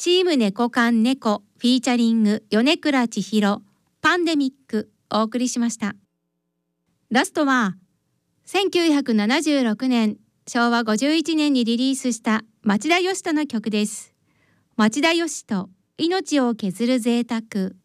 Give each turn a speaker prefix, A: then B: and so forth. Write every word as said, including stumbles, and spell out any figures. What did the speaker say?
A: チーム猫缶猫フィーチャリング米倉千尋パンデミックお送りしました。ラストはせんきゅうひゃくななじゅうろくねんしょうわごじゅういちねんにリリースした町田義人の曲です。町田義人、命を削る贅沢。